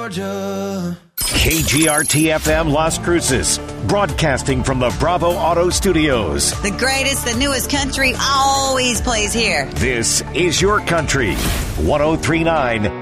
Georgia. KGRT-FM Las Cruces, broadcasting from the Bravo Auto Studios. The greatest, the newest country always plays here. This is your country. 103.9